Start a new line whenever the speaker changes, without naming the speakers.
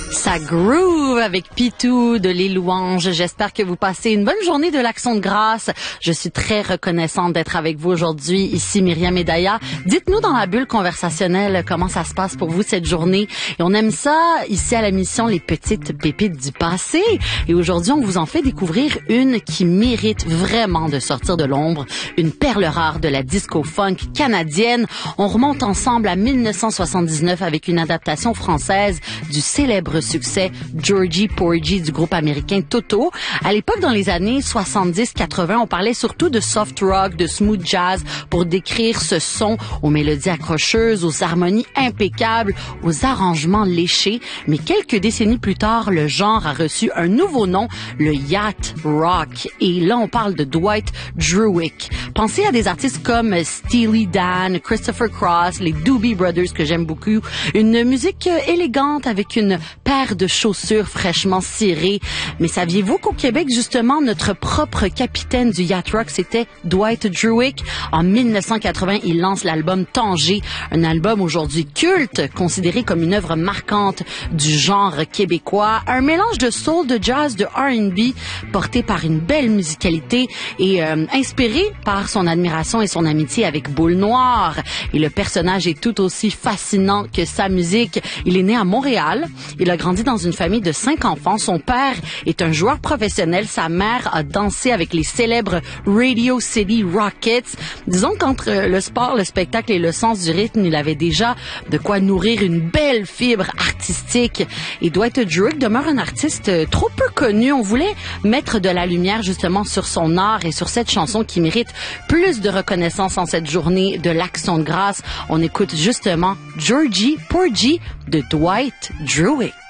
Ça groove avec Pitou de Les Louanges. J'espère que vous passez une bonne journée de l'Action de grâce. Je suis très reconnaissante d'être avec vous aujourd'hui. Ici Myriam Edaya. Dites-nous dans la bulle conversationnelle comment ça se passe pour vous cette journée. Et on aime ça ici à la mission, les petites pépites du passé. Et aujourd'hui, on vous en fait découvrir une qui mérite vraiment de sortir de l'ombre. Une perle rare de la disco-funk canadienne. On remonte ensemble à 1979 avec une adaptation française du célèbre succès Georgie Porgy du groupe américain Toto. À l'époque, dans les années 70-80, on parlait surtout de soft rock, de smooth jazz pour décrire ce son aux mélodies accrocheuses, aux harmonies impeccables, aux arrangements léchés. Mais quelques décennies plus tard, le genre a reçu un nouveau nom, le yacht rock. Et là, on parle de Dwight Druick. Pensez à des artistes comme Steely Dan, Christopher Cross, les Doobie Brothers que j'aime beaucoup. Une musique élégante avec une paire de chaussures fraîchement cirées. Mais saviez-vous qu'au Québec, justement, notre propre capitaine du yacht rock, c'était Dwight Druick? En 1980, il lance l'album Tanger, un album aujourd'hui culte, considéré comme une œuvre marquante du genre québécois. Un mélange de soul, de jazz, de R&B, porté par une belle musicalité et inspiré par son admiration et son amitié avec Boule Noire. Et le personnage est tout aussi fascinant que sa musique. Il est né à Montréal. Il a grandi dans une famille de 5 enfants. Son père est un joueur professionnel. Sa mère a dansé avec les célèbres Radio City Rockets. Disons qu'entre le sport, le spectacle et le sens du rythme, il avait déjà de quoi nourrir une belle fibre artistique. Et Dwight Druick demeure un artiste trop peu connu. On voulait mettre de la lumière justement sur son art et sur cette chanson qui mérite plus de reconnaissance en cette journée de l'Action de grâce. On écoute justement Georgie Porgy de Dwight Druick.